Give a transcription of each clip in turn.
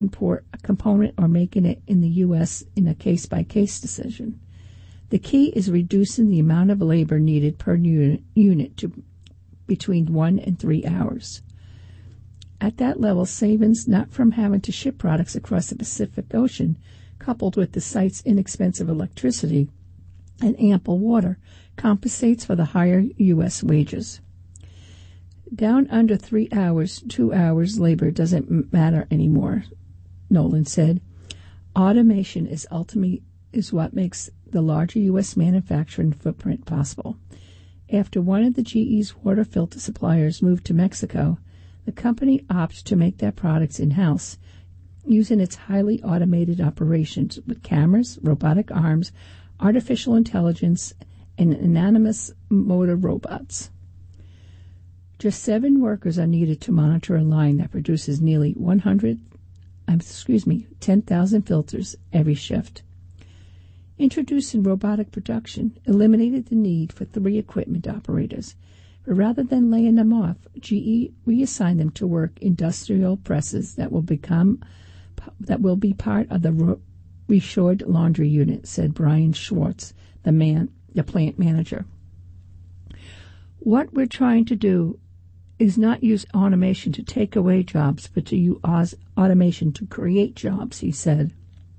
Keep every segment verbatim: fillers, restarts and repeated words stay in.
import a component or making it in the U S in a case-by-case decision. The key is reducing the amount of labor needed per unit, unit to between one and three hours. At that level, savings not from having to ship products across the Pacific Ocean, coupled with the site's inexpensive electricity and ample water, compensates for the higher U S wages. Down under three hours, two hours labor doesn't matter anymore, Nolan said. Automation is ultimately is what makes the larger U S manufacturing footprint possible. After one of the G E's water filter suppliers moved to Mexico, the company opted to make their products in-house, using its highly automated operations with cameras, robotic arms, artificial intelligence, and autonomous motor robots. Just seven workers are needed to monitor a line that produces nearly one hundred, excuse me, ten thousand filters every shift. Introducing robotic production eliminated the need for three equipment operators, but rather than laying them off, G E reassigned them to work industrial presses that will become that will be part of the reshored laundry unit, said Brian Schwartz, the man, the plant manager. What we're trying to do is not use automation to take away jobs, but to use automation to create jobs, he said.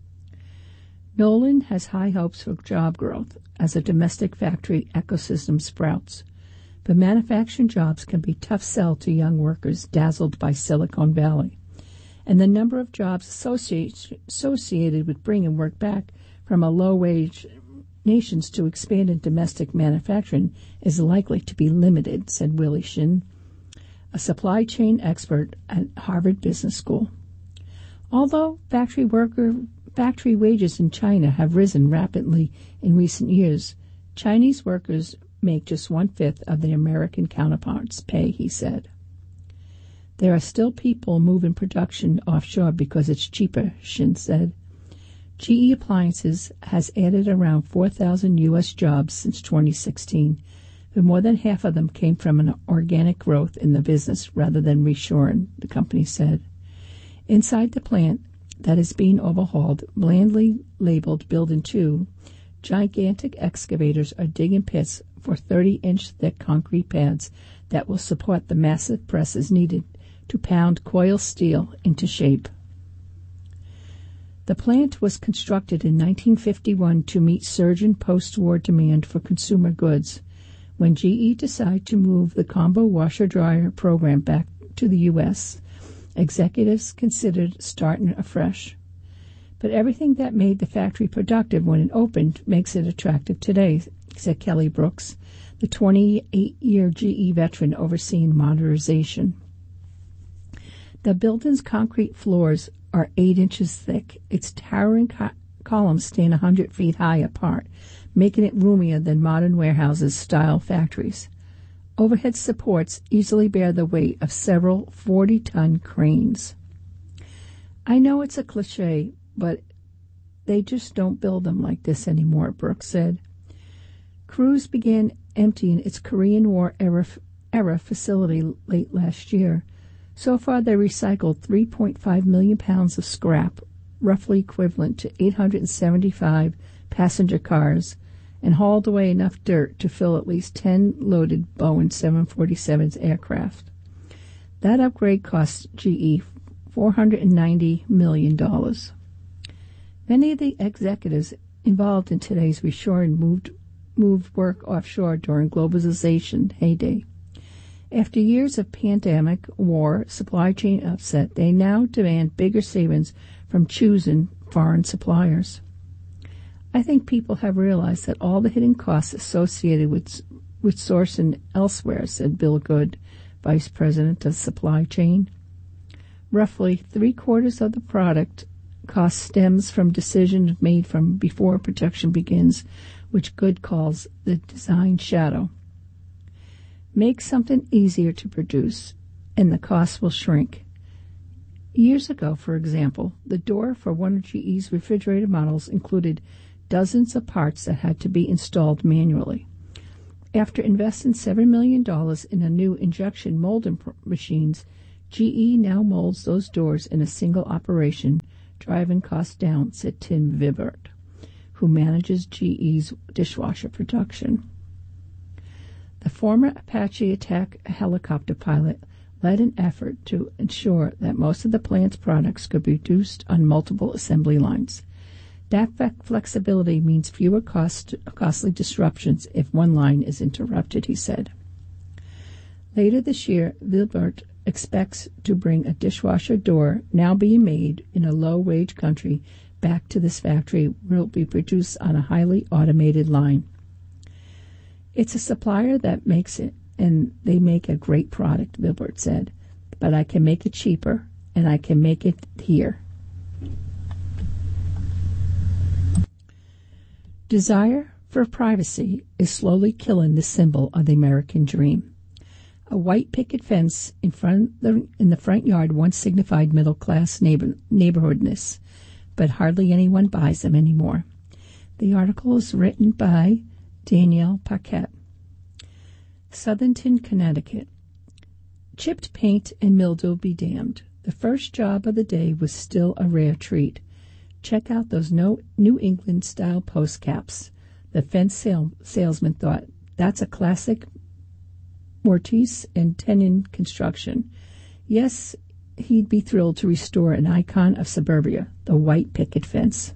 Nolan has high hopes for job growth as a domestic factory ecosystem sprouts, but manufacturing jobs can be tough sell to young workers dazzled by Silicon Valley, and the number of jobs associated, associated with bringing work back from a low-wage nations to expand in domestic manufacturing is likely to be limited, said Willie Shin, a supply chain expert at Harvard Business School. Although factory worker factory wages in China have risen rapidly in recent years, Chinese workers make just one-fifth of their American counterparts' pay, he said. There are still people moving production offshore because it's cheaper, Shin said. G E Appliances has added around four thousand U S jobs since twenty sixteen, but more than half of them came from an organic growth in the business rather than reshoring, the company said. Inside the plant that is being overhauled, blandly labeled Building two, gigantic excavators are digging pits for thirty-inch thick concrete pads that will support the massive presses needed to pound coil steel into shape. The plant was constructed in nineteen fifty-one to meet surging post-war demand for consumer goods. When G E decided to move the combo washer-dryer program back to the U S, executives considered starting afresh. But everything that made the factory productive when it opened makes it attractive today, said Kelly Brooks, the twenty-eight-year G E veteran overseeing modernization. The building's concrete floors are eight inches thick. Its towering co- columns stand one hundred feet high apart, making it roomier than modern warehouses-style factories. Overhead supports easily bear the weight of several forty-ton cranes. I know it's a cliche, but they just don't build them like this anymore, Brooks said. Crews began emptying its Korean War era, era facility late last year. So far, they recycled three point five million pounds of scrap, roughly equivalent to eight hundred seventy-five passenger cars, and hauled away enough dirt to fill at least ten loaded Boeing seven forty-seven aircraft. That upgrade cost G E four hundred ninety million dollars. Many of the executives involved in today's reshoring moved, moved work offshore during globalization heyday. After years of pandemic, war, supply chain upset, they now demand bigger savings from choosing foreign suppliers. I think people have realized that all the hidden costs associated with, with sourcing elsewhere, said Bill Good, Vice President of Supply Chain. Roughly three-quarters of the product cost stems from decisions made from before production begins, which Good calls the design shadow. Make something easier to produce, and the cost will shrink. Years ago, for example, the door for one of G E's refrigerator models included dozens of parts that had to be installed manually. After investing seven million dollars in a new injection molding pr- machines, G E now molds those doors in a single operation, driving costs down, said Tim Vibert, who manages G E's dishwasher production. The former Apache attack helicopter pilot led an effort to ensure that most of the plant's products could be produced on multiple assembly lines. That flexibility means fewer cost, costly disruptions if one line is interrupted, he said. Later this year, Wilbert expects to bring a dishwasher door, now being made in a low-wage country, back to this factory where it will be produced on a highly automated line. It's a supplier that makes it, and they make a great product, Wilbert said, but I can make it cheaper, and I can make it here. Desire for privacy is slowly killing the symbol of the American dream. A white picket fence in front the, in the front yard once signified middle-class neighbor, neighborhoodness, but hardly anyone buys them anymore. The article is written by Danielle Paquette. Southington, Connecticut. Chipped paint and mildew be damned. The first job of the day was still a rare treat. Check out those no, New England-style post caps. The fence sale, salesman thought, that's a classic Mortise and Tenon construction. Yes, he'd be thrilled to restore an icon of suburbia, the white picket fence.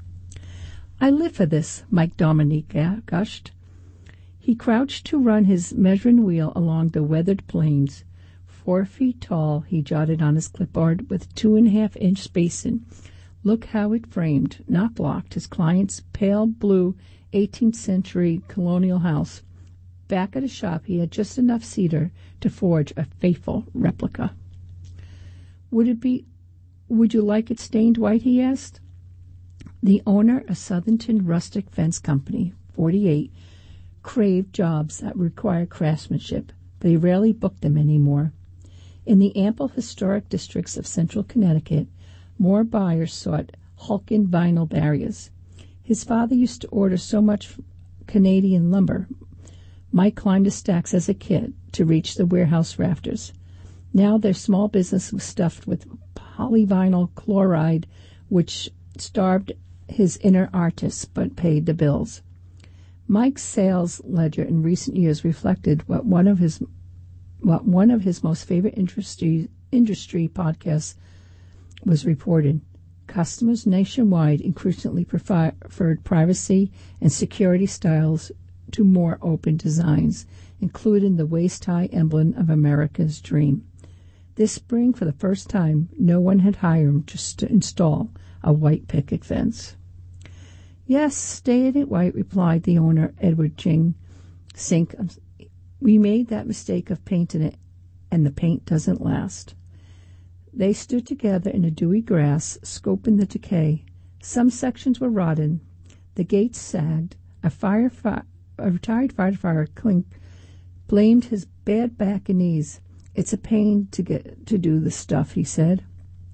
I live for this, Mike Dominique gushed. He crouched to run his measuring wheel along the weathered plains. Four feet tall, he jotted on his clipboard with two-and-a-half-inch spacing. Look how it framed, not blocked, his client's pale blue eighteenth century colonial house. Back at his shop, he had just enough cedar to forge a faithful replica. Would it be, would you like it stained white, he asked. The owner of Southington Rustic Fence Company, forty-eight, craved jobs that require craftsmanship, but he rarely booked them anymore. In the ample historic districts of central Connecticut, more buyers sought hulking vinyl barriers. His father used to order so much Canadian lumber. Mike climbed the stacks as a kid to reach the warehouse rafters. Now their small business was stuffed with polyvinyl chloride, which starved his inner artist but paid the bills. Mike's sales ledger in recent years reflected what one of his what one of his most favorite industry industry podcasts was reported. Customers nationwide increasingly preferred privacy and security styles to more open designs, including the waist-high emblem of America's dream. This spring, for the first time, no one had hired him just to install a white picket fence. Yes, stay in it white, replied the owner, Edward Ching. Sink. We made that mistake of painting it, and the paint doesn't last. They stood together in the dewy grass, scoping the decay. Some sections were rotten. The gates sagged. A, fire fi- a retired firefighter Clink blamed his bad back and knees. It's a pain to get to do the stuff, he said.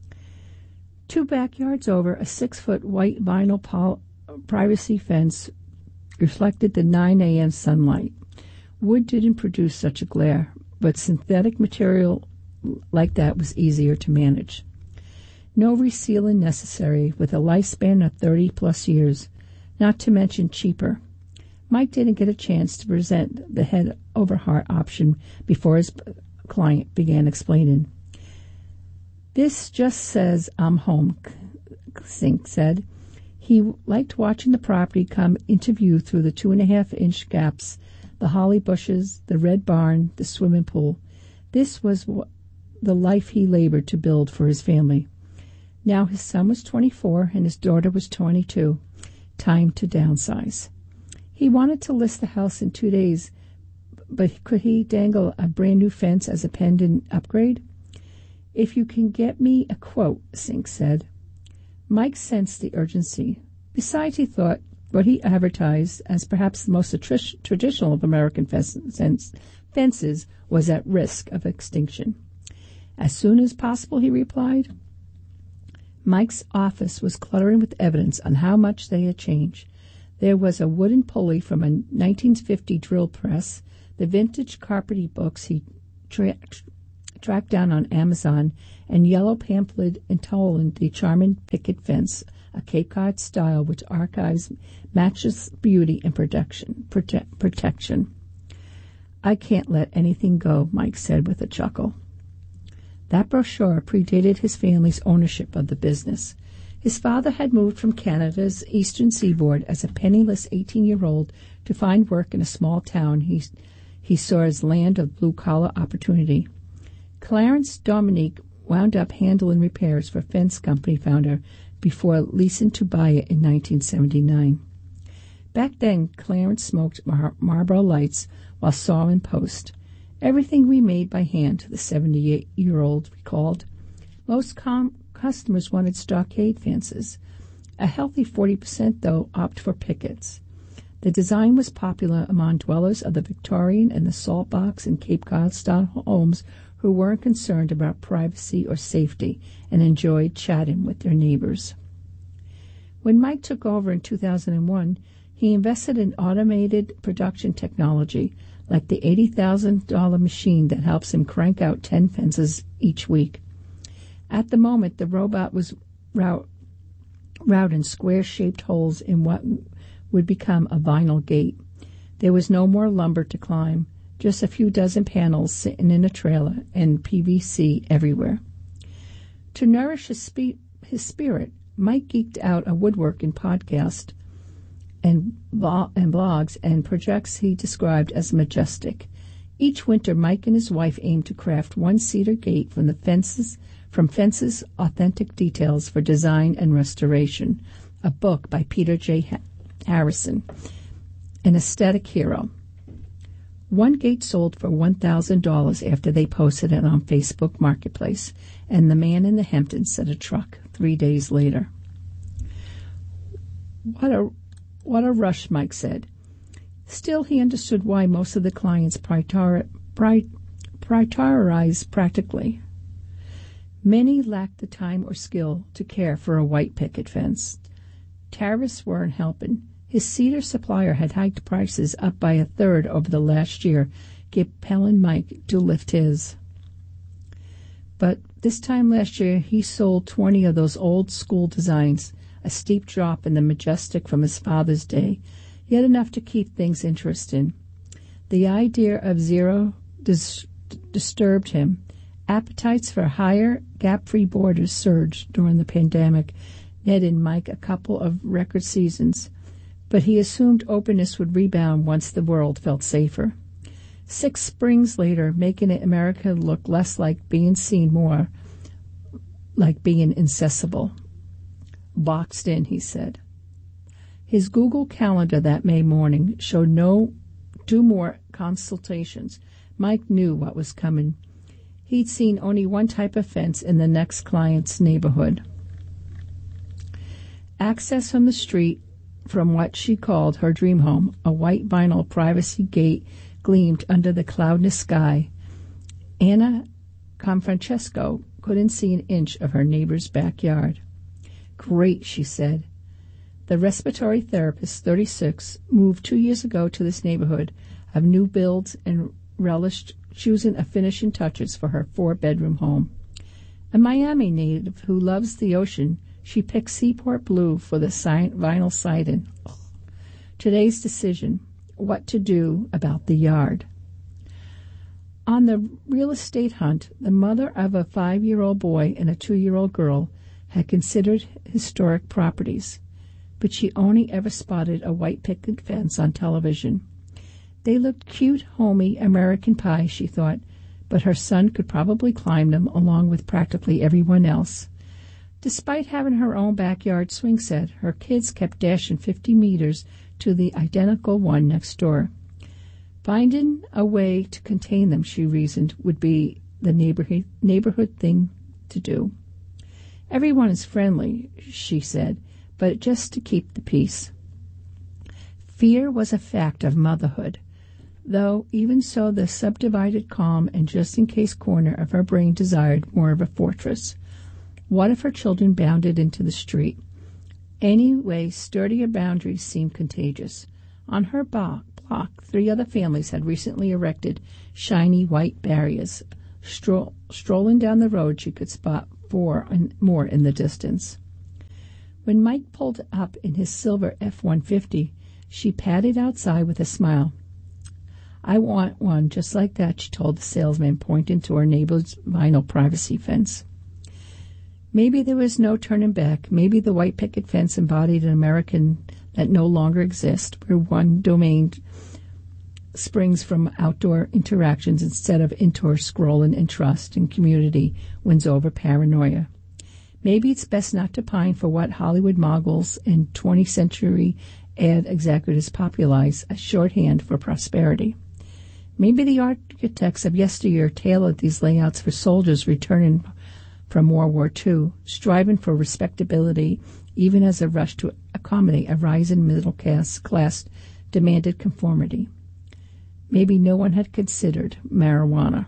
Two backyards over, a six-foot white vinyl pol- privacy fence reflected the nine a.m. sunlight. Wood didn't produce such a glare, but synthetic material like that was easier to manage. No resealing necessary, with a lifespan of thirty-plus years, not to mention cheaper. Mike didn't get a chance to present the head-over-heart option before his client began explaining. This just says I'm home, Sink said. He liked watching the property come into view through the two-and-a-half-inch gaps, the holly bushes, the red barn, the swimming pool. This was wh- the life he labored to build for his family. Now his son was twenty-four and his daughter was twenty-two. Time to downsize. He wanted to list the house in two days, but could he dangle a brand-new fence as a pending upgrade? If you can get me a quote, Sink said. Mike sensed the urgency. Besides, he thought, what he advertised as perhaps the most atri- traditional of American fences, fences was at risk of extinction. As soon as possible, he replied. Mike's office was cluttering with evidence on how much they had changed. There was a wooden pulley from a nineteen fifty drill press, the vintage carpety books he tra- tracked down on Amazon and yellow pamphlet entitled The Charming Picket Fence, a Cape Cod style which archives matches beauty and protection. Prote- protection. I can't let anything go, Mike said with a chuckle. That brochure predated his family's ownership of the business. His father had moved from Canada's eastern seaboard as a penniless eighteen-year-old to find work in a small town he, he saw as land of blue-collar opportunity. Clarence Dominique wound up handling repairs for fence company founder before leasing to buy it in nineteen seventy-nine. Back then, Clarence smoked Mar- Marlboro Lights while sawing post. Everything we made by hand, the seventy-eight-year-old recalled. Most com- customers wanted stockade fences. A healthy forty percent, though, opted for pickets. The design was popular among dwellers of the Victorian and the salt box and Cape Cod-style homes who weren't concerned about privacy or safety and enjoyed chatting with their neighbors. When Mike took over in two thousand one, he invested in automated production technology, like the eighty thousand dollars machine that helps him crank out ten fences each week. At the moment, the robot was route, routing square-shaped holes in what would become a vinyl gate. There was no more lumber to climb, just a few dozen panels sitting in a trailer and P V C everywhere. To nourish his, spe- his spirit, Mike geeked out a woodworking podcast and, vo- and blogs and projects he described as majestic. Each winter, Mike and his wife aimed to craft one cedar gate from the fences, from fences authentic details for design and restoration, a book by Peter J. Harrison, an aesthetic hero. One gate sold for one thousand dollars after they posted it on Facebook Marketplace, and the man in the Hamptons set a truck three days later. What a what a rush, Mike said. Still, he understood why most of the clients priori- pri- prioritize practically. Many lacked the time or skill to care for a white picket fence. Tariffs weren't helping. His cedar supplier had hiked prices up by a third over the last year, compelling Mike to lift his. But this time last year, he sold twenty of those old-school designs, a steep drop in the majestic from his father's day, yet enough to keep things interesting. The idea of zero dis- disturbed him. Appetites for higher, gap-free borders surged during the pandemic, netting Mike a couple of record seasons, but he assumed openness would rebound once the world felt safer. Six springs later, making it America look less like being seen, more like being inaccessible. Boxed in, he said. His Google Calendar that May morning showed no two more consultations. Mike knew what was coming. He'd seen only one type of fence in the next client's neighborhood. Access from the street from what she called her dream home, a white vinyl privacy gate gleamed under the cloudless sky. Anna Confrancesco couldn't see an inch of her neighbor's backyard. Great, she said. The respiratory therapist, thirty-six, moved two years ago to this neighborhood of new builds and relished choosing a finishing touches for her four-bedroom home. A Miami native who loves the ocean, she picked Seaport Blue for the si- vinyl siding. Ugh. Today's decision, what to do about the yard. On the real estate hunt, the mother of a five-year-old boy and a two-year-old girl had considered historic properties, but she only ever spotted a white picket fence on television. They looked cute, homey American pie, she thought, but her son could probably climb them along with practically everyone else. Despite having her own backyard swing set, her kids kept dashing fifty meters to the identical one next door. Finding a way to contain them, she reasoned, would be the neighborhood, neighborhood thing to do. Everyone is friendly, she said, but just to keep the peace. Fear was a fact of motherhood, though even so the subdivided calm and just-in-case corner of her brain desired more of a fortress. What if her children bounded into the street? Anyway, sturdier boundaries seemed contagious. On her block, block, three other families had recently erected shiny white barriers, Stroll, strolling down the road, she could spot four and more in the distance. When Mike pulled up in his silver F one fifty, she padded outside with a smile. "I want one just like that," she told the salesman, pointing to her neighbor's vinyl privacy fence. Maybe there was no turning back. Maybe the white picket fence embodied an American that no longer exists, where one domain springs from outdoor interactions instead of indoor scrolling, and trust and community wins over paranoia. Maybe it's best not to pine for what Hollywood moguls and twentieth century ad executives popularize as shorthand for prosperity. Maybe the architects of yesteryear tailored these layouts for soldiers returning from World War Two, striving for respectability even as a rush to accommodate a rising middle class, class demanded conformity. Maybe no one had considered marijuana.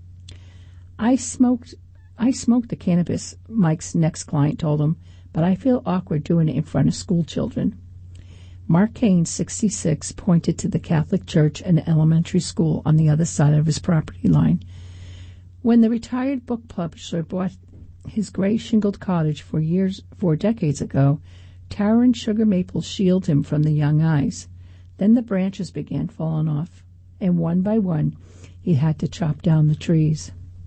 I smoked I smoked the cannabis, Mike's next client told him, but I feel awkward doing it in front of school children. Mark Kane, sixty-six, pointed to the Catholic church and elementary school on the other side of his property line. When the retired book publisher bought his gray shingled cottage four years, four decades ago, towering sugar maples shielded him from the young eyes. Then the branches began falling off, and one by one he had to chop down the trees.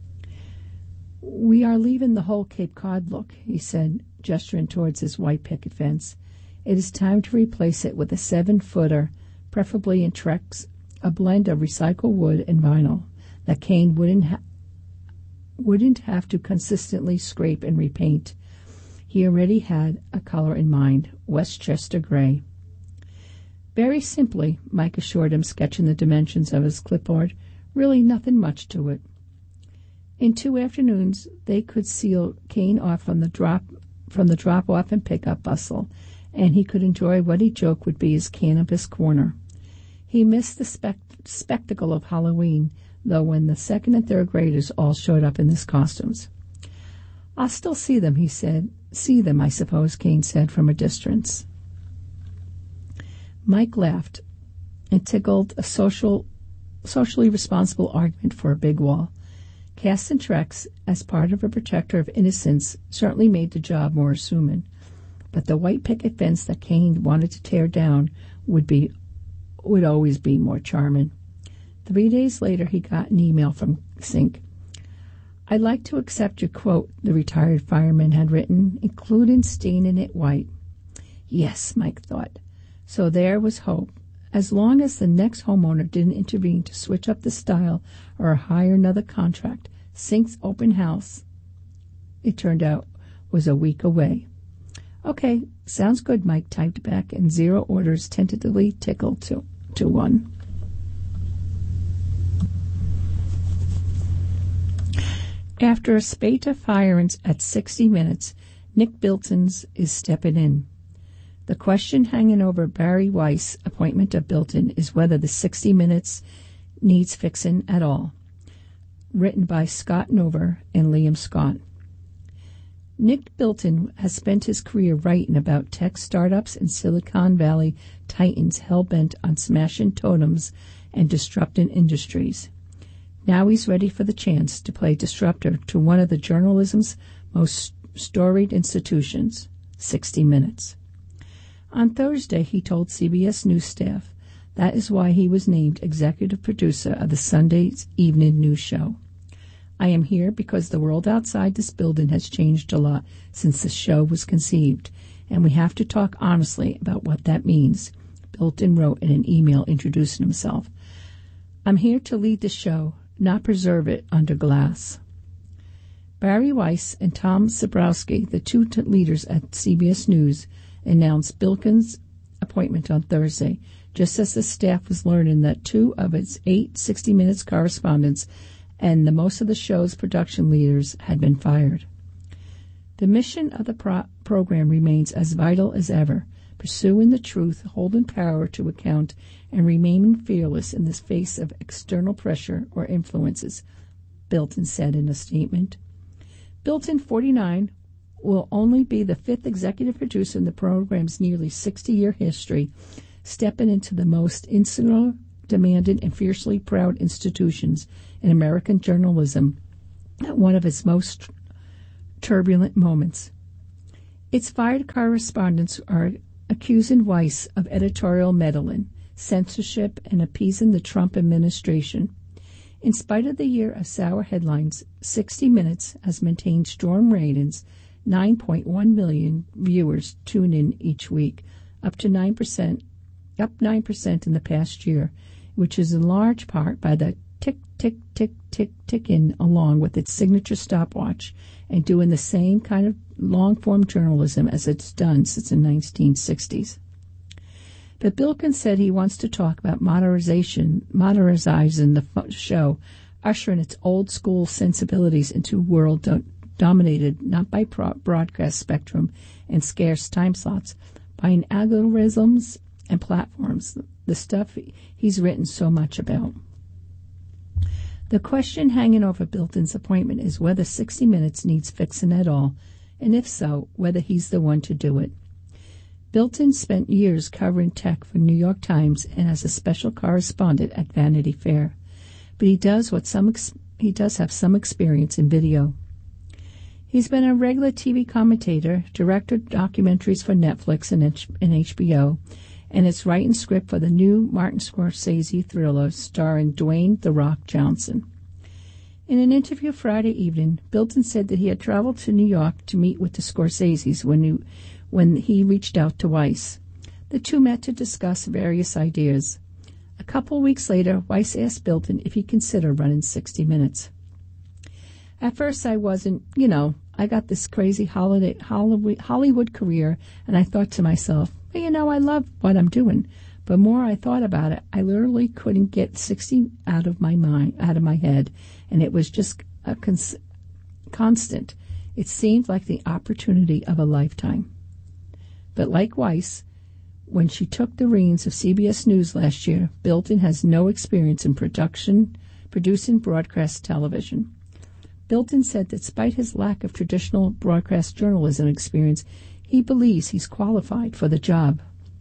"We are leaving the whole Cape Cod look," he said, gesturing towards his white picket fence. "It is time to replace it with a seven-footer, preferably in Trex, a blend of recycled wood and vinyl that Kane wouldn't ha- wouldn't have to consistently scrape and repaint. He already had a color in mind, Westchester gray." "Very simply," Mike assured him, sketching the dimensions of his clipboard. "Really nothing much to it." In two afternoons, they could seal Kane off from the drop from the drop-off and pick-up bustle, and he could enjoy what he joked would be his cannabis corner. He missed the spect- spectacle of Halloween, though, when the second and third graders all showed up in these costumes. "I'll still see them," he said. "See them, I suppose," Kane said from a distance. Mike laughed and tickled a social, socially responsible argument for a big wall. Casting Trex as part of a protector of innocence certainly made the job more assuming, but the white picket fence that Kane wanted to tear down would be would always be more charming. Three days later, he got an email from Sink. "I'd like to accept your quote," the retired fireman had written, including staining it white. Yes, Mike thought. So there was hope. As long as the next homeowner didn't intervene to switch up the style or hire another contract, Sink's open house, it turned out, was a week away. "Okay, sounds good," Mike typed back, and zero orders tentatively tickled to, to one. After a spate of firings at sixty minutes, Nick Bilton's is stepping in. The question hanging over Barry Weiss' appointment of Bilton is whether the sixty minutes needs fixing at all. Written by Scott Nover and Liam Scott. Nick Bilton has spent his career writing about tech startups and Silicon Valley titans hell-bent on smashing totems and disrupting industries. Now he's ready for the chance to play disruptor to one of the journalism's most storied institutions, sixty minutes. On Thursday, he told C B S News staff that is why he was named executive producer of the Sunday's evening news show. "I am here because the world outside this building has changed a lot since the show was conceived, and we have to talk honestly about what that means," Bilton wrote in an email introducing himself. "I'm here to lead the show, not preserve it under glass." Barry Weiss and Tom Zabrowski, the two t- leaders at C B S News, announced Bilton's appointment on Thursday, just as the staff was learning that two of its eight sixty minutes correspondents and the most of the show's production leaders had been fired. The mission of the pro- program remains as vital as ever, pursuing the truth, holding power to account, and remaining fearless in the face of external pressure or influences, Bilton said in a statement. Bilton, forty-nine, will only be the fifth executive producer in the program's nearly sixty-year history, stepping into the most insular, demanding, and fiercely proud institutions in American journalism at one of his most turbulent moments. Its fired correspondents are accusing Weiss of editorial meddling, censorship, and appeasing the Trump administration. In spite of the year of sour headlines, sixty minutes has maintained strong ratings. nine point one million viewers tune in each week, up to nine percent, up nine percent in the past year, which is in large part by the tick, tick, tick, tick, ticking along with its signature stopwatch and doing the same kind of long-form journalism as it's done since the nineteen sixties. But Bilkin said he wants to talk about modernization, modernizing the show, ushering its old-school sensibilities into a world do- dominated not by pro- broadcast spectrum and scarce time slots, by algorithms and platforms, the stuff he's written so much about. The question hanging over Bilton's appointment is whether sixty minutes needs fixing at all, and if so, whether he's the one to do it. Bilton spent years covering tech for New York Times and as a special correspondent at Vanity Fair, but he does what some ex- he does have some experience in video. He's been a regular T V commentator, directed documentaries for Netflix and, H- and H B O, and is writing script for the new Martin Scorsese thriller starring Dwayne "The Rock" Johnson. In an interview Friday evening, Bilton said that he had traveled to New York to meet with the Scorseses when he, when he reached out to Weiss. The two met to discuss various ideas. A couple weeks later, Weiss asked Bilton if he'd consider running sixty minutes. At first I wasn't, you know, I got this crazy holiday, Hollywood, Hollywood career, and I thought to myself, well, you know, I love what I'm doing. But more I thought about it, I literally couldn't get sixty out of my mind, out of my head, and it was just a cons- constant. It seemed like the opportunity of a lifetime. But like Weiss, when she took the reins of C B S News last year, Bilton has no experience in production, producing broadcast television. Bilton said that despite his lack of traditional broadcast journalism experience, he believes he's qualified for the job.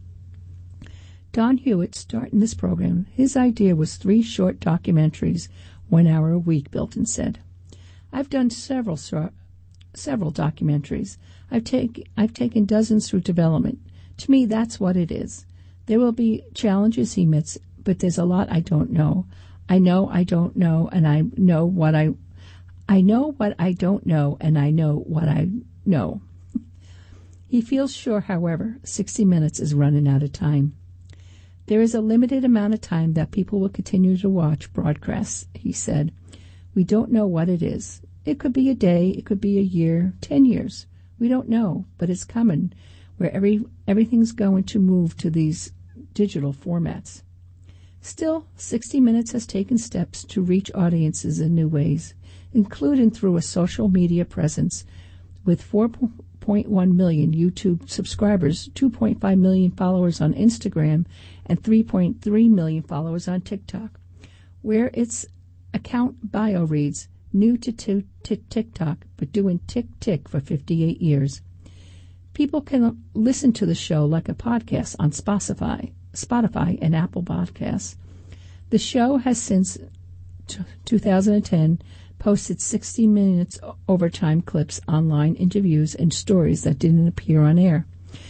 Don Hewitt, starting this program, his idea was three short documentaries, one hour a week, Bilton said. I've done several several documentaries. I've, take, I've taken dozens through development. To me, that's what it is. There will be challenges, he admits, but there's a lot I don't know. I know I don't know, and I know what I I know what I don't know, and I know what I know. He feels sure, however, sixty minutes is running out of time. There is a limited amount of time that people will continue to watch broadcasts, he said. We don't know what it is. It could be a day, it could be a year, ten years. We don't know, but it's coming, where every everything's going to move to these digital formats. Still, sixty minutes has taken steps to reach audiences in new ways, including through a social media presence with four point one million YouTube subscribers, two point five million followers on Instagram, and three point three million followers on TikTok, where its account bio reads, new to t- t- TikTok, but doing tick-tick for fifty-eight years. People can listen to the show like a podcast on Spotify, Spotify and Apple Podcasts. The show has since t- two thousand ten posted sixty minutes overtime clips, online interviews, and stories that didn't appear on air,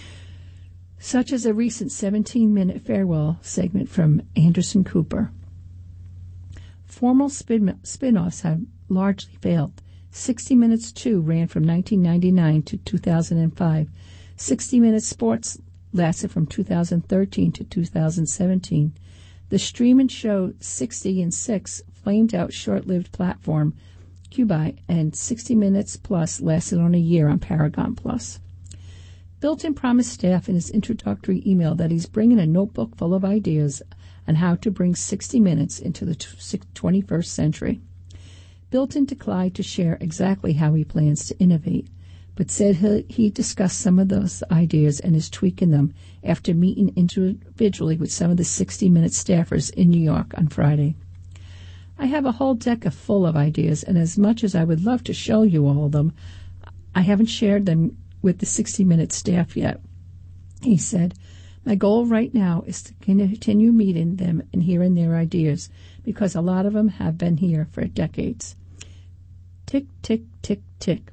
such as a recent seventeen-minute farewell segment from Anderson Cooper. Formal spin- spin-offs have largely failed. sixty minutes, too, ran from nineteen ninety-nine to two thousand five. sixty minutes Sports lasted from two thousand thirteen to two thousand seventeen. The streaming show sixty and six flamed out short-lived platform Quibi, and sixty minutes Plus lasted on a year on Paragon Plus. Bilton promised staff in his introductory email that he's bringing a notebook full of ideas on how to bring sixty minutes into the twenty-first century. Bilton declined to share exactly how he plans to innovate, but said he, he discussed some of those ideas and is tweaking them after meeting individually with some of the sixty-minute staffers in New York on Friday. I have a whole deck of full of ideas, and as much as I would love to show you all of them, I haven't shared them with the sixty-minute staff yet, he said. My goal right now is to continue meeting them and hearing their ideas, because a lot of them have been here for decades. Tick, tick, tick, tick.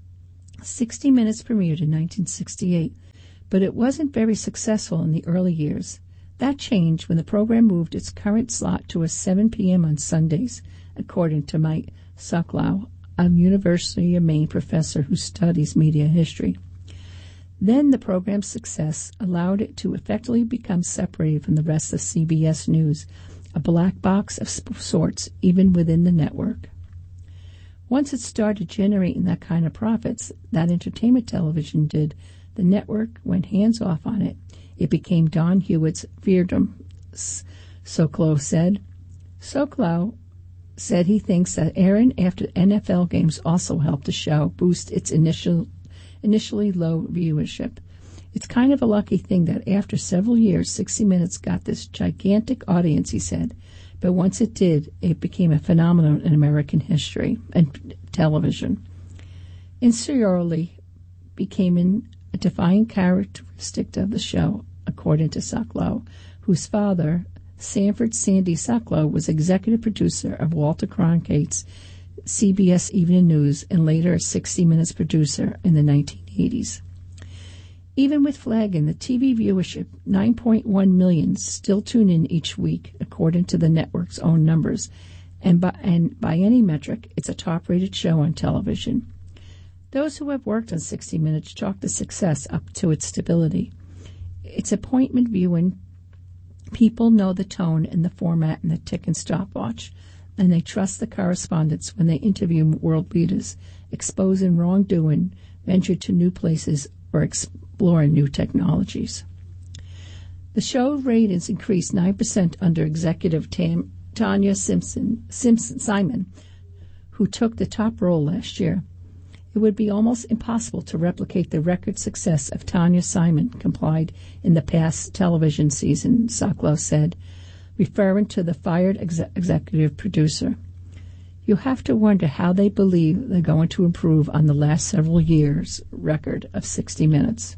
sixty minutes premiered in nineteen sixty-eight, but it wasn't very successful in the early years. That changed when the program moved its current slot to a seven p.m. on Sundays, according to Mike Sokolow, a University of Maine professor who studies media history. Then the program's success allowed it to effectively become separated from the rest of C B S News, a black box of sorts even within the network. Once it started generating that kind of profits that entertainment television did, the network went hands-off on it. It became Don Hewitt's fiefdom, Sokolow said. Sokolow said he thinks that airing after N F L games also helped the show boost its initial, initially low viewership. It's kind of a lucky thing that after several years, sixty minutes got this gigantic audience, he said. But once it did, it became a phenomenon in American history and television. Insecurity became an, a defining characteristic of the show, according to Sokolow, whose father, Sanford Sandy Sokolow, was executive producer of Walter Cronkite's C B S Evening News and later a sixty minutes producer in the nineteen eighties. Even with flagging the T V viewership, nine point one million still tune in each week, according to the network's own numbers, and by, and by any metric, it's a top-rated show on television. Those who have worked on sixty minutes chalk the success up to its stability. It's appointment viewing. People know the tone and the format and the tick and stopwatch, and they trust the correspondents when they interview world leaders, exposing wrongdoing, venture to new places, or exploring new technologies. The show ratings increased nine percent under executive Tam, Tanya Simpson, Simpson Simon, who took the top role last year. It would be almost impossible to replicate the record success of Tanya Simon complied in the past television season, Sokolow said, referring to the fired ex- executive producer. You have to wonder how they believe they're going to improve on the last several years' record of sixty minutes.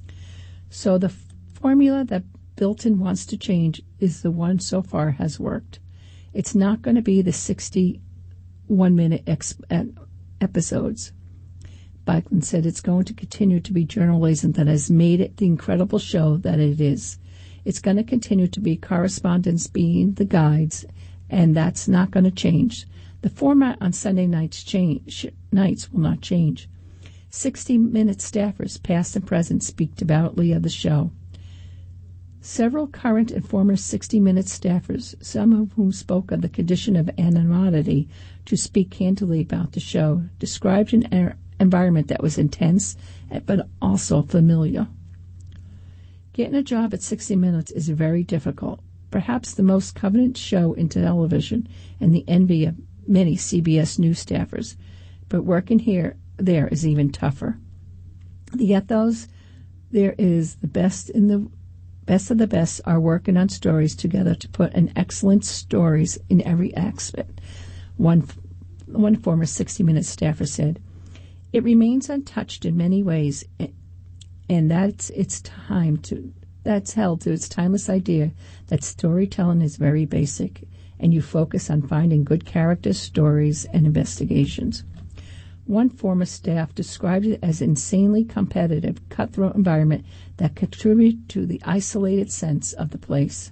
So the f- formula that Bilton wants to change is the one so far has worked. It's not going to be the sixty-one-minute ex- episodes. Bachman said it's going to continue to be journalism that has made it the incredible show that it is. It's going to continue to be correspondents being the guides, and that's not going to change. The format on Sunday nights, change, nights will not change. sixty-minute staffers, past and present, speak devoutly of the show. Several current and former sixty-minute staffers, some of whom spoke of the condition of anonymity to speak candidly about the show, described an er- environment that was intense but also familiar. Getting a job at sixty minutes is very difficult, perhaps the most coveted show in television and the envy of many C B S News staffers, but working here there is even tougher. The ethos there is the best in the best of the best are working on stories together to put an excellent stories in every aspect. One one former sixty-minute staffer said, "It remains untouched in many ways, and that's its time to that's held to its timeless idea that storytelling is very basic, and you focus on finding good characters, stories, and investigations." One former staff described it as an insanely competitive, cutthroat environment that contributed to the isolated sense of the place.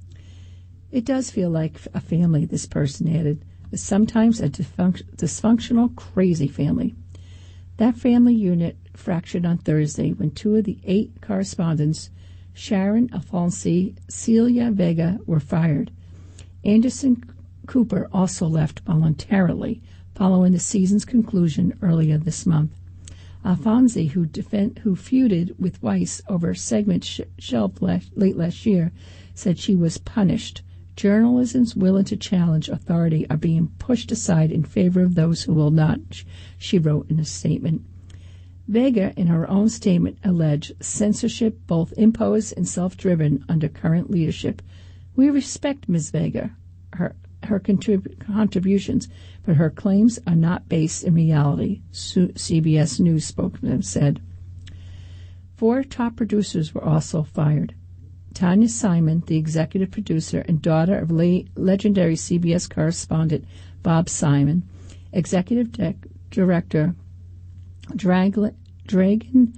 It does feel like a family, this person added, but sometimes a dysfunct- dysfunctional, crazy family. That family unit fractured on Thursday when two of the eight correspondents, Sharon Alfonsi, Celia Vega, were fired. Anderson Cooper also left voluntarily following the season's conclusion earlier this month. Alfonsi, who, defend, who feuded with Weiss over a segment sh- shelved last, late last year, said she was punished. Journalism's willing to challenge authority are being pushed aside in favor of those who will not, she wrote in a statement. Vega, in her own statement, alleged censorship both imposed and self-driven under current leadership. We respect Miz Vega, her, her contrib- contributions, but her claims are not based in reality, C B S News spokesman said. Four top producers were also fired. Tanya Simon, the executive producer and daughter of le- legendary C B S correspondent Bob Simon, Executive de- Director Drag- Dragan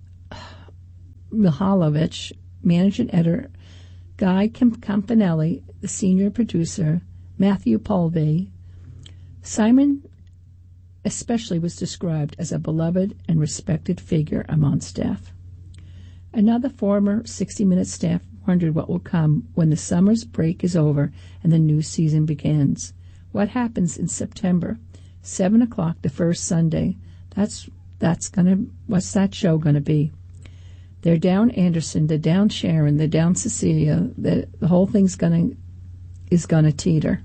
Mihailovich, Managing Editor Guy Campanelli, the Senior Producer Matthew Polvey. Simon especially was described as a beloved and respected figure among staff. Another former sixty minutes staff wondered what will come when the summer's break is over and the new season begins. What happens in September? Seven o'clock the first Sunday. That's that's gonna what's that show gonna be? They're down Anderson, they're down Sharon, they're down Cecilia. The, the whole thing's gonna is gonna teeter.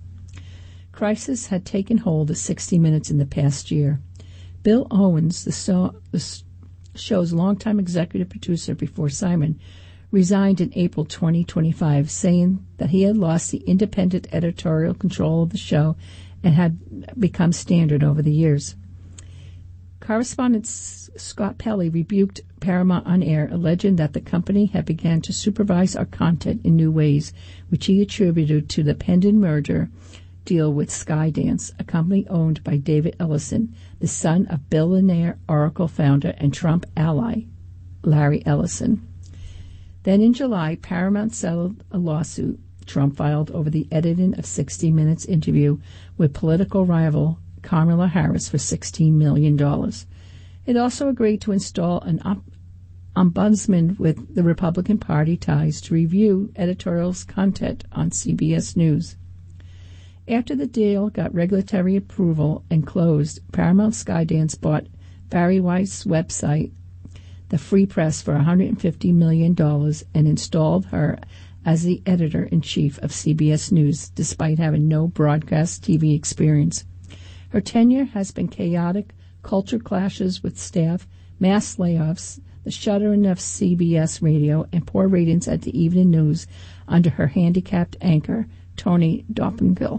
Crisis had taken hold of sixty minutes in the past year. Bill Owens, the, so, the show's longtime executive producer before Simon, resigned in April twenty twenty-five, saying that he had lost the independent editorial control of the show and had become standard over the years. Correspondent Scott Pelley rebuked Paramount on air, alleging that the company had begun to supervise our content in new ways, which he attributed to the pending merger deal with Skydance, a company owned by David Ellison, the son of billionaire Oracle founder and Trump ally Larry Ellison. Then in July, Paramount settled a lawsuit Trump filed over the editing of sixty minutes interview with political rival Kamala Harris for sixteen million dollars. It also agreed to install an ombudsman with the Republican Party ties to review editorial's content on C B S News. After the deal got regulatory approval and closed, Paramount Skydance bought Barry White's website, The Free Press, for one hundred fifty million dollars and installed her as the editor-in-chief of C B S News, despite having no broadcast T V experience. Her tenure has been chaotic, culture clashes with staff, mass layoffs, the shuttering of C B S Radio, and poor ratings at the evening news under her handicapped anchor, Tony Doppelgänger.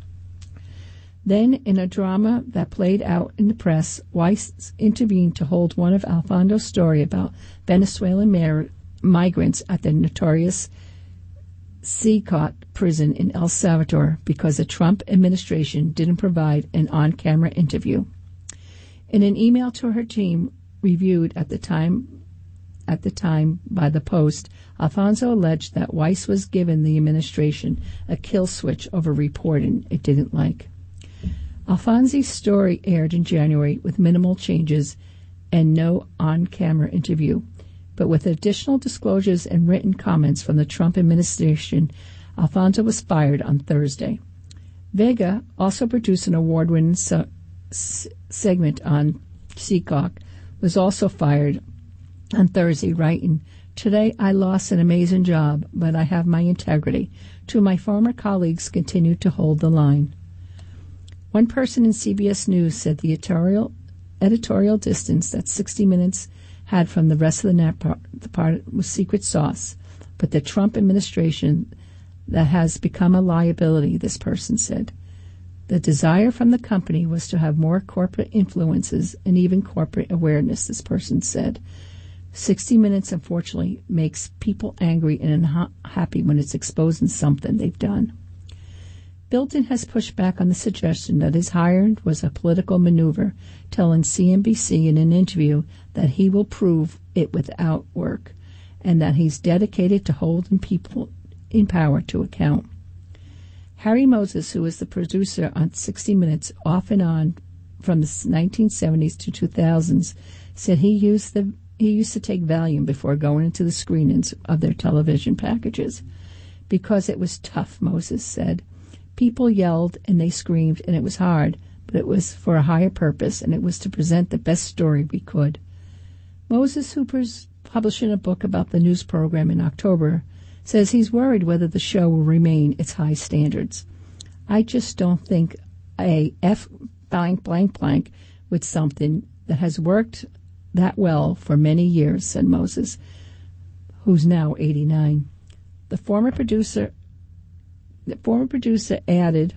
Then, in a drama that played out in the press, Weiss intervened to hold one of Alfonso's story about Venezuelan mar- migrants at the notorious Secot prison in El Salvador because the Trump administration didn't provide an on-camera interview. In an email to her team, reviewed at the time at the time by the Post, Alfonso alleged that Weiss was given the administration a kill switch over reporting it didn't like. Alfonsi's story aired in January with minimal changes and no on-camera interview, but with additional disclosures and written comments from the Trump administration, Alfonso was fired on Thursday. Vega, also produced an award-winning so- s- segment on Seacock, was also fired on Thursday, writing, "Today I lost an amazing job, but I have my integrity. Two of my former colleagues continue to hold the line." One person in C B S News said the editorial, editorial distance that sixty minutes had from the rest of the net part, the part was secret sauce, but the Trump administration that has become a liability, this person said. The desire from the company was to have more corporate influences and even corporate awareness, this person said. sixty minutes, unfortunately, makes people angry and unhappy when it's exposing something they've done. Bilton has pushed back on the suggestion that his hiring was a political maneuver, telling C N B C in an interview that he will prove it without work and that he's dedicated to holding people in power to account. Harry Moses, who was the producer on sixty minutes off and on from the nineteen seventies to two thousands, said he used the he used to take Valium before going into the screenings of their television packages. Because it was tough, Moses said. People yelled and they screamed, and it was hard, but it was for a higher purpose, and it was to present the best story we could. Moses, who's publishing a book about the news program in October, says he's worried whether the show will remain its high standards. I just don't think a F blank blank blank with something that has worked that well for many years, said Moses, who's now eighty-nine. The former producer The former producer added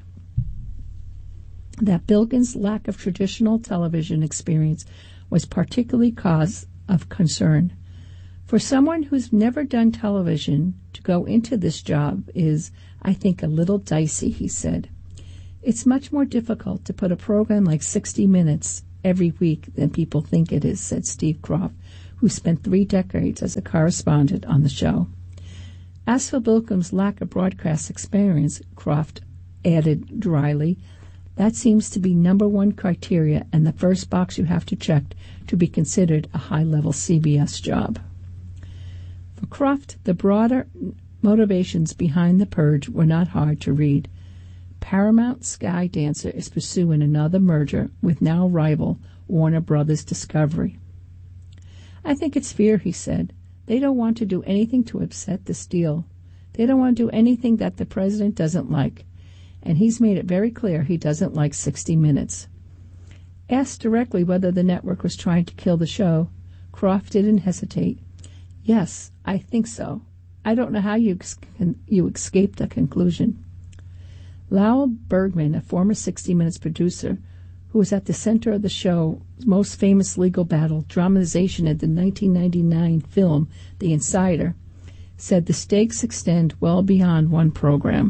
that Bilton's lack of traditional television experience was particularly cause of concern. For someone who's never done television, to go into this job is, I think, a little dicey, he said. It's much more difficult to put a program like sixty minutes every week than people think it is, said Steve Kroft, who spent three decades as a correspondent on the show. As for Bilkham's lack of broadcast experience, Kroft added dryly, that seems to be number one criteria and the first box you have to check to be considered a high-level C B S job. For Kroft, the broader motivations behind the purge were not hard to read. Paramount Skydancer is pursuing another merger with now rival Warner Brothers Discovery. I think it's fear, he said. They don't want to do anything to upset this deal. They don't want to do anything that the president doesn't like. And he's made it very clear he doesn't like sixty minutes. Asked directly whether the network was trying to kill the show, Kroft didn't hesitate. Yes, I think so. I don't know how you, you escaped the conclusion. Lowell Bergman, a former sixty minutes producer, who was at the center of the show's most famous legal battle, dramatization of the nineteen ninety-nine film The Insider, said the stakes extend well beyond one program.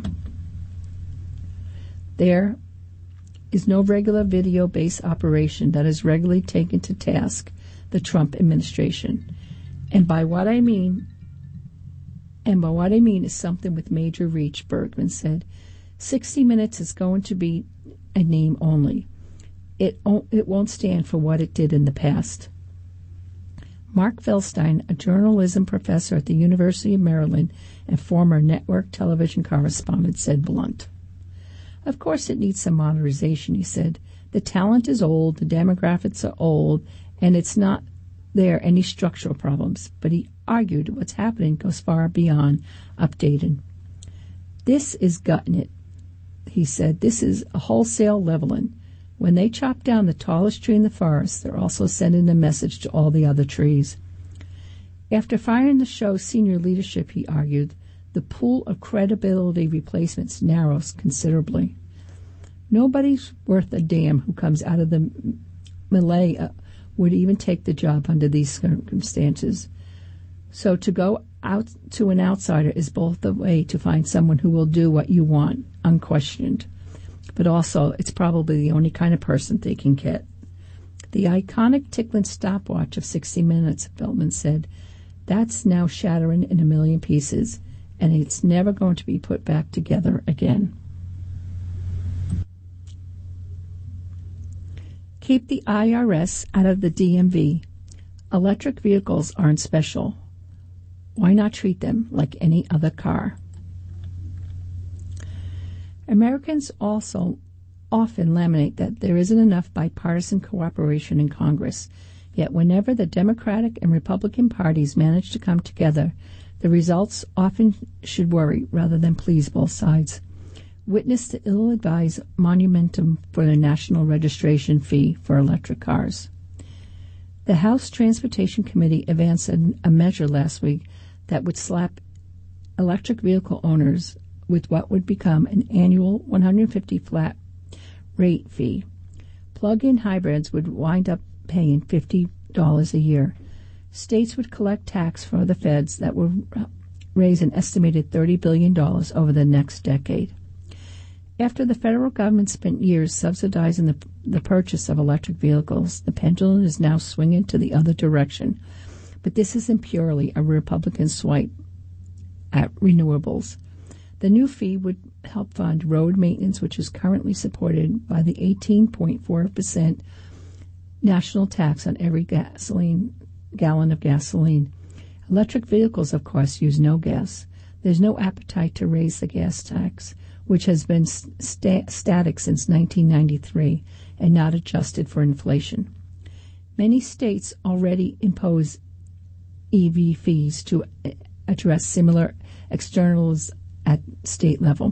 There is no regular video-based operation that has regularly taken to task the Trump administration. And by what I mean, and by what I mean is something with major reach, Bergman said. sixty minutes is going to be a name only. It, it won't stand for what it did in the past. Mark Feldstein, a journalism professor at the University of Maryland and former network television correspondent, said blunt. Of course it needs some modernization, he said. The talent is old, the demographics are old, and it's not there any structural problems. But he argued what's happening goes far beyond updating. This is gutting it, he said. This is a wholesale leveling. When they chop down the tallest tree in the forest, they're also sending a message to all the other trees. After firing the show's senior leadership, he argued, the pool of credibility replacements narrows considerably. Nobody's worth a damn who comes out of the melee uh, would even take the job under these circumstances. So to go out to an outsider is both a way to find someone who will do what you want, unquestioned. But also, it's probably the only kind of person they can get. The iconic tickling stopwatch of sixty minutes, Feldman said, that's now shattering in a million pieces, and it's never going to be put back together again. Keep the I R S out of the D M V. Electric vehicles aren't special. Why not treat them like any other car? Americans also often lament that there isn't enough bipartisan cooperation in Congress. Yet whenever the Democratic and Republican parties manage to come together, the results often should worry rather than please both sides. Witness the ill-advised monumentum for the national registration fee for electric cars. The House Transportation Committee advanced a measure last week that would slap electric vehicle owners with what would become an annual one hundred fifty dollars flat rate fee. Plug-in hybrids would wind up paying fifty dollars a year. States would collect tax for the feds that would raise an estimated thirty billion dollars over the next decade. After the federal government spent years subsidizing the, the purchase of electric vehicles, the pendulum is now swinging to the other direction. But this isn't purely a Republican swipe at renewables. The new fee would help fund road maintenance, which is currently supported by the eighteen point four percent national tax on every gasoline gallon of gasoline. Electric vehicles, of course, use no gas. There's no appetite to raise the gas tax, which has been st- static since nineteen ninety-three and not adjusted for inflation. Many states already impose E V fees to address similar externals at state level.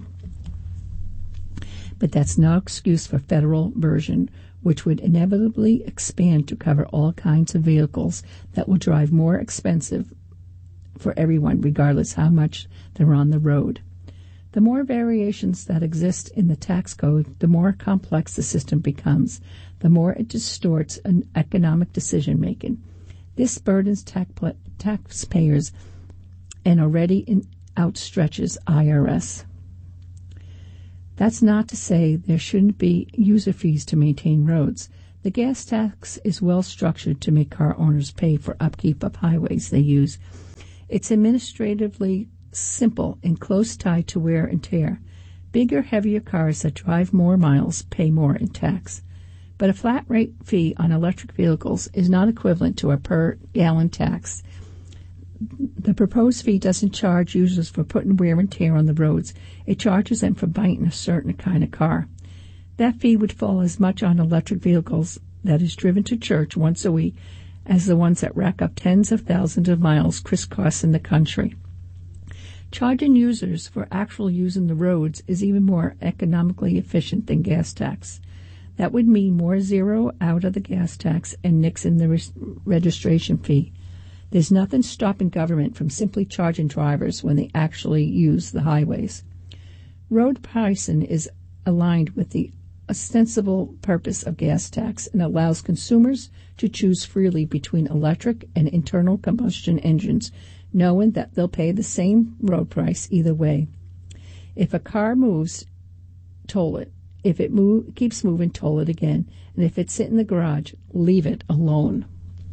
But that's no excuse for federal version, which would inevitably expand to cover all kinds of vehicles that will drive more expensive for everyone, regardless how much they're on the road. The more variations that exist in the tax code, the more complex the system becomes, the more it distorts an economic decision-making. This burdens tax pl- taxpayers and already in outstretches I R S. That's not to say there shouldn't be user fees to maintain roads. The gas tax is well structured to make car owners pay for upkeep of highways they use. It's administratively simple and close tied to wear and tear. Bigger, heavier cars that drive more miles pay more in tax. But a flat rate fee on electric vehicles is not equivalent to a per gallon tax. The proposed fee doesn't charge users for putting wear and tear on the roads. It charges them for buying a certain kind of car. That fee would fall as much on electric vehicles that is driven to church once a week as the ones that rack up tens of thousands of miles crisscrossing the country. Charging users for actual using the roads is even more economically efficient than gas tax. That would mean more zero out of the gas tax and nix in the res- registration fee. There's nothing stopping government from simply charging drivers when they actually use the highways. Road pricing is aligned with the ostensible purpose of gas tax and allows consumers to choose freely between electric and internal combustion engines, knowing that they'll pay the same road price either way. If a car moves, toll it. If it move, keeps moving, toll it again. And if it's sitting in the garage, leave it alone.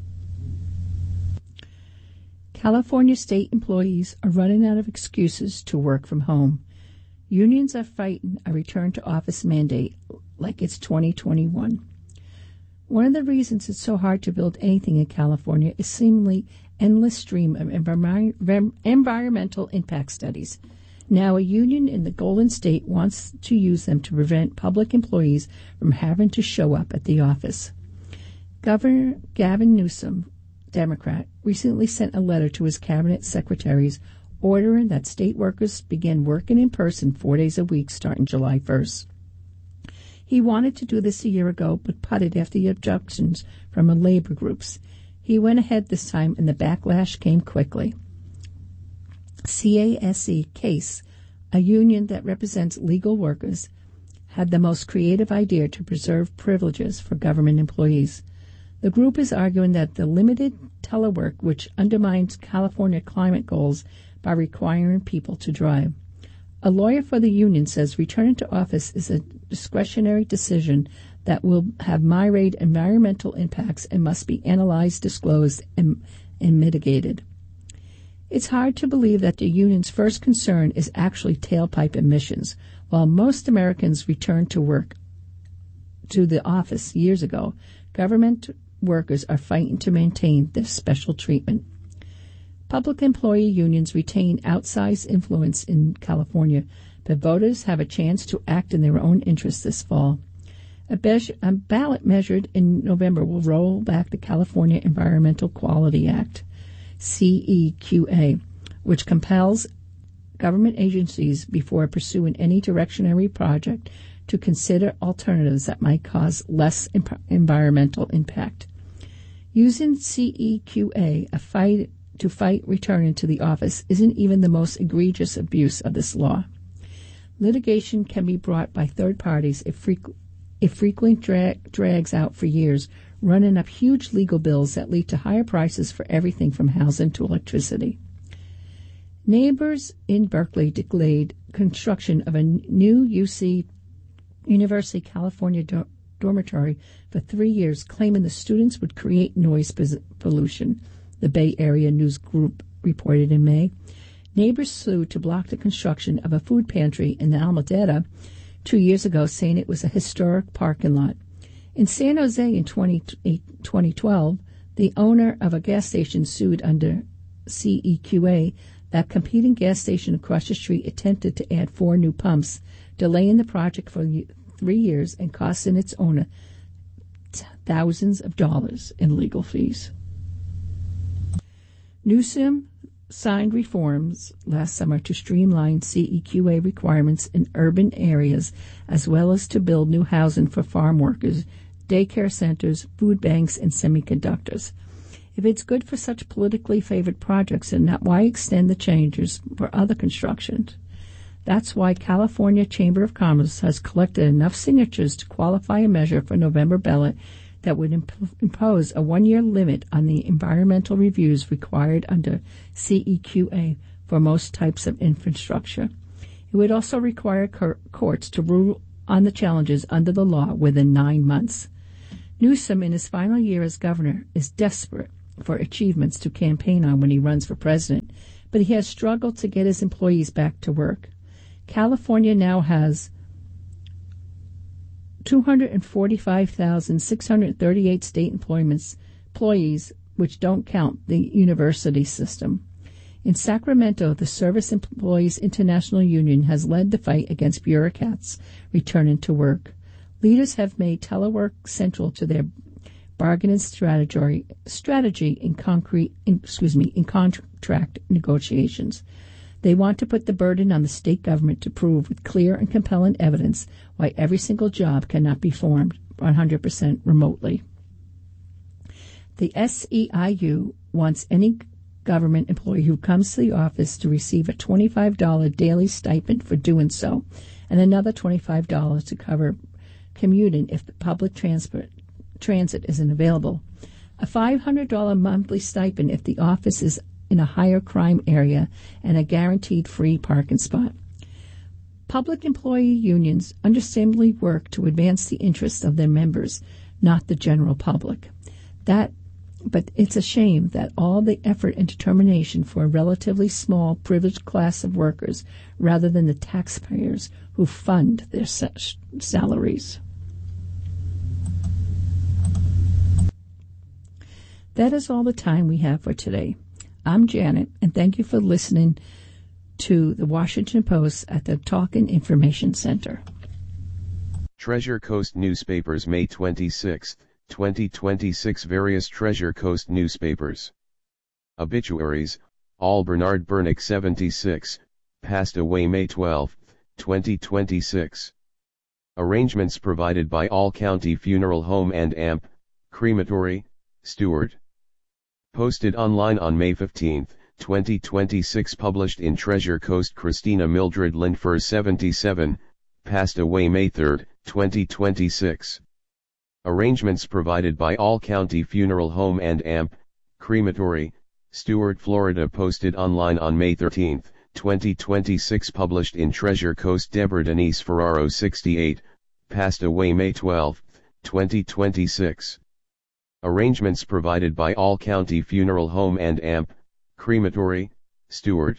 California state employees are running out of excuses to work from home. Unions are fighting a return to office mandate like it's twenty twenty-one. One of the reasons it's so hard to build anything in California is seemingly endless stream of envir- environmental impact studies. Now a union in the Golden State wants to use them to prevent public employees from having to show up at the office. Governor Gavin Newsom, Democrat, recently sent a letter to his cabinet secretaries ordering that state workers begin working in person four days a week starting July first. He wanted to do this a year ago, but putted after the objections from the labor groups. He went ahead this time, and the backlash came quickly. C A S E CASE, a union that represents legal workers, had the most creative idea to preserve privileges for government employees. The group is arguing that the limited telework, which undermines California climate goals by requiring people to drive. A lawyer for the union says returning to office is a discretionary decision that will have myriad environmental impacts and must be analyzed, disclosed, and, and mitigated. It's hard to believe that the union's first concern is actually tailpipe emissions. While most Americans returned to work to the office years ago, government workers are fighting to maintain their special treatment. Public employee unions retain outsized influence in California, but voters have a chance to act in their own interests this fall. A, be- a ballot measured in November will roll back the California Environmental Quality Act, C E Q A, which compels government agencies before pursuing any directionary project to consider alternatives that might cause less imp- environmental impact. Using C E Q A a fight to fight returning to the office isn't even the most egregious abuse of this law. Litigation can be brought by third parties if, frequ- if frequently dra- drags out for years, running up huge legal bills that lead to higher prices for everything from housing to electricity. Neighbors in Berkeley delayed construction of a new U C University California do- dormitory for three years, claiming the students would create noise pollution, the Bay Area News Group reported in May. Neighbors sued to block the construction of a food pantry in the Alameda two years ago, saying it was a historic parking lot. In San Jose in twenty twelve, the owner of a gas station sued under C E Q A that competing gas station across the street attempted to add four new pumps, delaying the project for three years and costing its owner thousands of dollars in legal fees. Newsom signed reforms last summer to streamline C E Q A requirements in urban areas, as well as to build new housing for farm workers, daycare centers, food banks, and semiconductors. If it's good for such politically favored projects, then why extend the changes for other constructions? That's why California Chamber of Commerce has collected enough signatures to qualify a measure for November ballot that would imp- impose a one-year limit on the environmental reviews required under C E Q A for most types of infrastructure. It would also require cor- courts to rule on the challenges under the law within nine months. Newsom, in his final year as governor, is desperate for achievements to campaign on when he runs for president, but he has struggled to get his employees back to work. California now has two hundred forty-five thousand six hundred thirty-eight state employments, employees, which don't count the university system. In Sacramento, the Service Employees International Union has led the fight against bureaucrats returning to work. Leaders have made telework central to their bargaining strategy, strategy in concrete, in, excuse me, in contract negotiations. They want to put the burden on the state government to prove with clear and compelling evidence why every single job cannot be performed one hundred percent remotely. The S E I U wants any government employee who comes to the office to receive a twenty-five dollars daily stipend for doing so, and another twenty-five dollars to cover commuting if the public transport transit isn't available, a five hundred dollars monthly stipend if the office is in a higher crime area, and a guaranteed free parking spot. Public employee unions understandably work to advance the interests of their members, not the general public. That, but it's a shame that all the effort and determination for a relatively small, privileged class of workers, rather than the taxpayers who fund their salaries. That is all the time we have for today. I'm Janet, and thank you for listening to the Washington Post at the Talkin' Information Center. Treasure Coast Newspapers, May twenty-sixth, twenty twenty-six. Various Treasure Coast newspapers. Obituaries: All Bernard Bernick, seventy-six, passed away May twelfth, twenty twenty-six. Arrangements provided by All County Funeral Home and A M P, Crematory, Stuart. Posted online on May fifteenth, twenty twenty-six. Published in Treasure Coast. Christina Mildred Lindfors, seventy-seven, passed away May third, twenty twenty-six. Arrangements provided by All County Funeral Home and A M P, Crematory, Stuart, Florida. Posted online on May thirteenth, twenty twenty-six. Published in Treasure Coast. Deborah Denise Ferraro, sixty-eight, passed away May twelfth, twenty twenty-six. Arrangements provided by All County Funeral Home and A M P, Crematory, Stuart.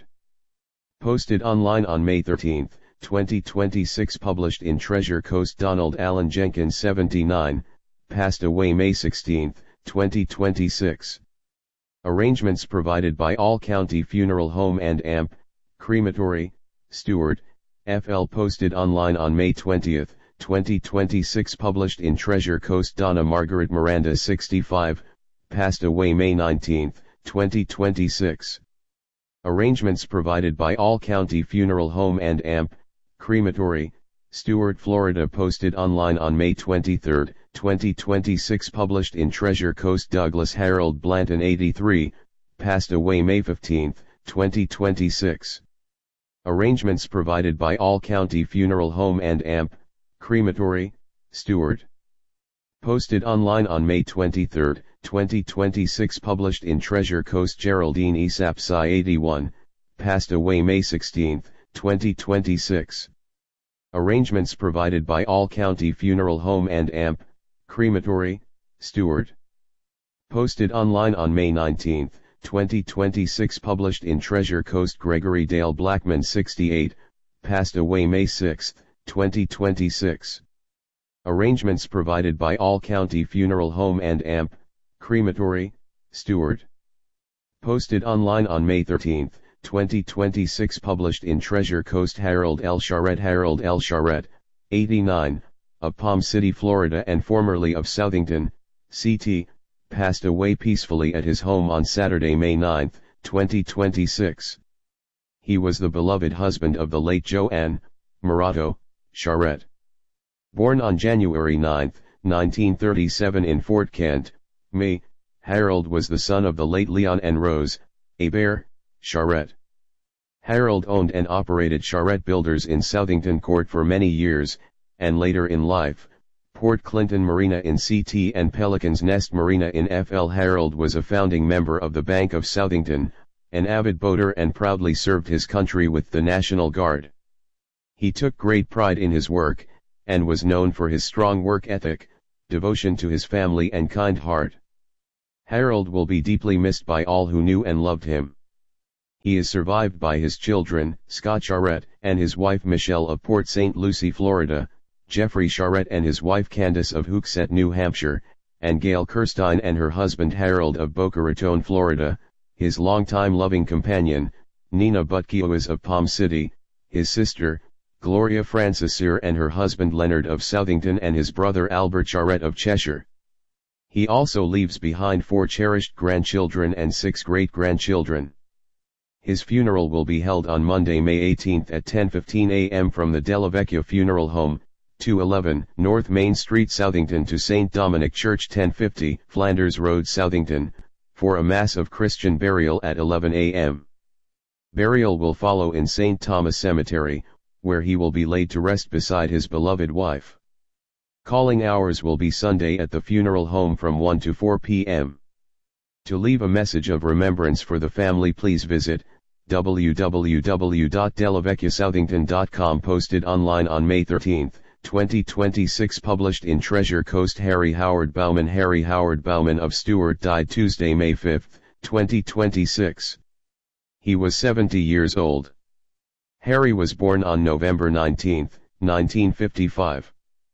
Posted online on May thirteenth, twenty twenty-six. Published in Treasure Coast. Donald Allen Jenkins, seventy-nine, passed away May sixteenth, twenty twenty-six. Arrangements provided by All County Funeral Home and A M P, Crematory, Stuart, F L. Posted online on May twentieth, twenty twenty-six. Published in Treasure Coast. Donna Margaret Miranda, sixty-five, passed away May nineteenth, twenty twenty-six. Arrangements provided by All County Funeral Home and A M P, Crematory, Stuart, Florida. Posted online on May twenty-third, twenty twenty-six. Published in Treasure Coast. Douglas Harold Blanton, eighty-three, passed away May fifteenth, twenty twenty-six. Arrangements provided by All County Funeral Home and A M P, Crematory, Stuart. Posted online on May twenty-third, twenty twenty-six. Published in Treasure Coast. Geraldine E. Sapsai, eighty-one, passed away May sixteenth, twenty twenty-six. Arrangements provided by All County Funeral Home and A M P, Crematory, Stuart. Posted online on May nineteenth, twenty twenty-six. Published in Treasure Coast. Gregory Dale Blackman, sixty-eight, passed away May sixth, twenty twenty-six. Arrangements provided by All County Funeral Home and A M P, Crematory, Stuart. Posted online on May thirteenth, twenty twenty-six. Published in Treasure Coast. Harold L. Charette. Harold L. Charette, eighty-nine, of Palm City, Florida and formerly of Southington, C T, passed away peacefully at his home on Saturday, May ninth, twenty twenty-six. He was the beloved husband of the late Joanne Morato Charette. Born on January ninth, nineteen thirty-seven in Fort Kent, Maine, Harold was the son of the late Leon and Rose Hebert Charette. Harold owned and operated Charette Builders in Southington Court for many years, and later in life, Port Clinton Marina in C T and Pelican's Nest Marina in F L. Harold was a founding member of the Bank of Southington, an avid boater, and proudly served his country with the National Guard. He took great pride in his work, and was known for his strong work ethic, devotion to his family and kind heart. Harold will be deeply missed by all who knew and loved him. He is survived by his children, Scott Charette, and his wife Michelle of Port Saint Lucie, Florida, Jeffrey Charette and his wife Candace of Hooksett, New Hampshire, and Gail Kirstein and her husband Harold of Boca Raton, Florida, his longtime loving companion, Nina Butkiewicz of Palm City, his sister, Gloria Francesir and her husband Leonard of Southington and his brother Albert Charette of Cheshire. He also leaves behind four cherished grandchildren and six great-grandchildren. His funeral will be held on Monday, May eighteenth at ten fifteen a m from the Della Vecchia Funeral Home, two eleven North Main Street, Southington, to Saint Dominic Church, ten fifty Flanders Road, Southington, for a mass of Christian burial at eleven a m Burial will follow in Saint Thomas Cemetery, where he will be laid to rest beside his beloved wife. Calling hours will be Sunday at the funeral home from one to four p m To leave a message of remembrance for the family, please visit w w w dot della vecchia southington dot com. Posted online on May thirteenth, twenty twenty-six. Published in Treasure Coast. Harry Howard Bauman. Harry Howard Bauman of Stuart died Tuesday, May fifth, twenty twenty-six. He was seventy years old. Harry was born on November nineteenth, nineteen fifty-five.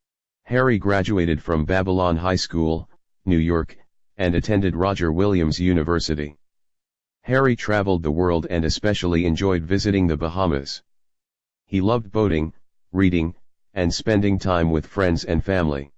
Harry graduated from Babylon High School, New York, and attended Roger Williams University. Harry traveled the world and especially enjoyed visiting the Bahamas. He loved boating, reading, and spending time with friends and family.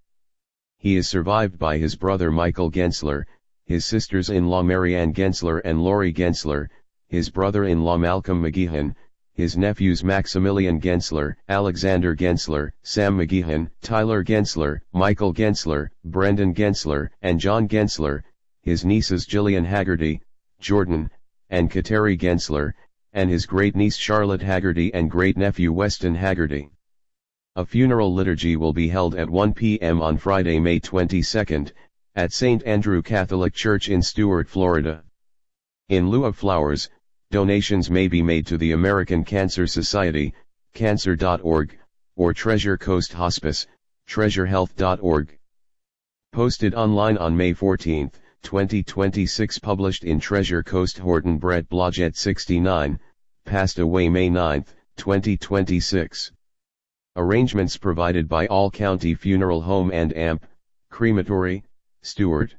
He is survived by his brother Michael Gensler, his sisters-in-law Marianne Gensler and Laurie Gensler, his brother-in-law Malcolm McGeehan, his nephews Maximilian Gensler, Alexander Gensler, Sam McGeehan, Tyler Gensler, Michael Gensler, Brendan Gensler, and John Gensler, his nieces Gillian Haggerty, Jordan, and Kateri Gensler, and his great-niece Charlotte Haggerty and great-nephew Weston Haggerty. A funeral liturgy will be held at one p m on Friday, May twenty-second, at Saint Andrew Catholic Church in Stuart, Florida. In lieu of flowers, donations may be made to the American Cancer Society, cancer dot org, or Treasure Coast Hospice, treasure health dot org. Posted online on May fourteenth, twenty twenty-six. Published in Treasure Coast. Horton Brett Blodgett, sixty-nine, passed away May ninth, twenty twenty-six. Arrangements provided by All County Funeral Home and A M P, Crematory, Stuart.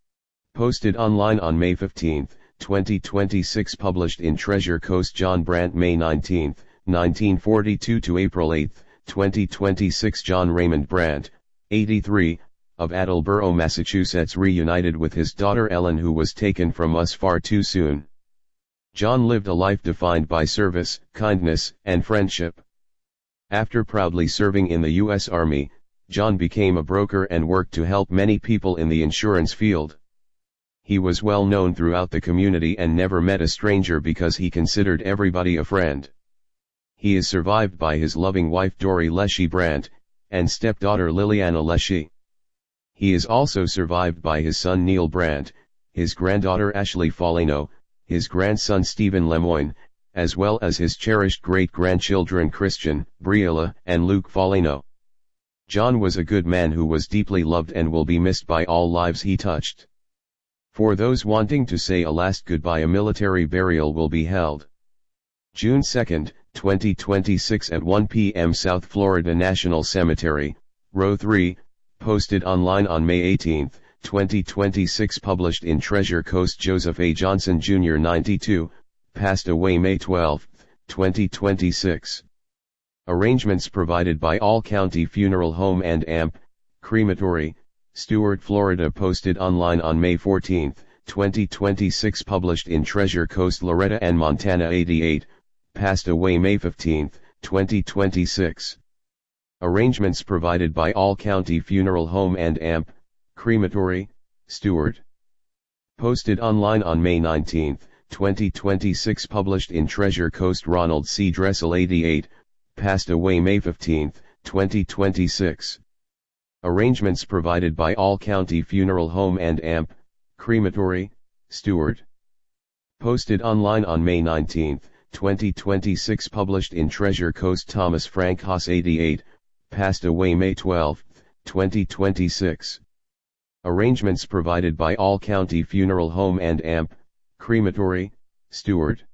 Posted online on May fifteenth, twenty twenty-six. Published in Treasure Coast. John Brandt, May nineteenth, nineteen forty-two to April eighth, twenty twenty-six. John Raymond Brandt, eighty-three, of Attleboro, Massachusetts, reunited with his daughter Ellen, who was taken from us far too soon. John lived a life defined by service, kindness, and friendship. After proudly serving in the U S Army, John became a broker and worked to help many people in the insurance field. He was well known throughout the community and never met a stranger because he considered everybody a friend. He is survived by his loving wife Dory Leshy Brandt, and stepdaughter Liliana Leshy. He is also survived by his son Neil Brandt, his granddaughter Ashley Foligno, his grandson Stephen Lemoyne, as well as his cherished great-grandchildren Christian, Briella, and Luke Foligno. John was a good man who was deeply loved and will be missed by all lives he touched. For those wanting to say a last goodbye, a military burial will be held June second, twenty twenty-six at one p m South Florida National Cemetery, Row three, posted online on May eighteenth, twenty twenty-six. Published in Treasure Coast. Joseph A. Johnson Junior, ninety-two, passed away May twelfth, twenty twenty-six. Arrangements provided by All County Funeral Home and A M P, Crematory, Stuart, Florida. Posted online on May fourteenth, twenty twenty-six. Published in Treasure Coast. Loretta Ann Montana, eighty-eight, passed away May fifteenth, twenty twenty-six. Arrangements provided by All County Funeral Home and A M P, Crematory, Stuart. Posted online on May nineteenth, twenty twenty-six. Published in Treasure Coast. Ronald C. Dressel, eighty-eight, passed away May fifteenth, twenty twenty-six. Arrangements provided by All County Funeral Home and A M P, Crematory, Stuart. Posted online on May nineteenth, twenty twenty-six. Published in Treasure Coast. Thomas Frank Haas, eighty-eight, passed away May twelfth, twenty twenty-six. Arrangements provided by All County Funeral Home and A M P, Crematory, Stewart.